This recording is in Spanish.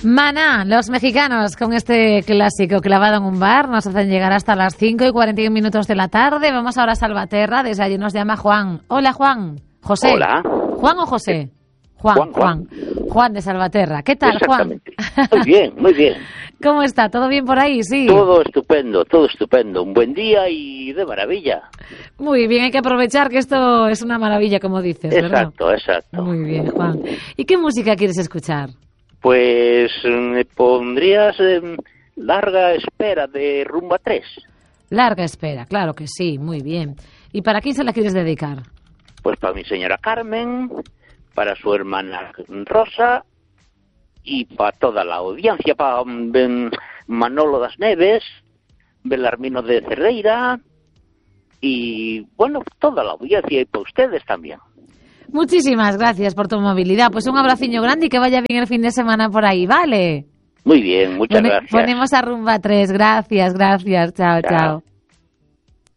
Maná, los mexicanos, con este clásico clavado en un bar, nos hacen llegar hasta las 5:41 de la tarde. Vamos ahora a Salvaterra, desde allí nos llama Juan. Hola, Juan. José. Hola. ¿Juan o José? Juan de Salvaterra. ¿Qué tal, Juan? Muy bien, muy bien. ¿Cómo está? ¿Todo bien por ahí? Sí. Todo estupendo, todo estupendo. Un buen día y de maravilla. Muy bien, hay que aprovechar que esto es una maravilla, como dices, ¿verdad? Exacto. Muy bien, Juan. ¿Y qué música quieres escuchar? Pues me pondrías Larga Espera de Rumba 3. Larga Espera, claro que sí, muy bien. ¿Y para quién se la quieres dedicar? Pues para mi señora Carmen, para su hermana Rosa y para toda la audiencia, para Manolo das Neves, Belarmino de Cerdeira y, bueno, toda la audiencia y para ustedes también. Muchísimas gracias por tu movilidad. Pues un abraciño grande y que vaya bien el fin de semana por ahí, ¿vale? Muy bien, muchas gracias. Ponemos a Rumba 3. Gracias. Chao.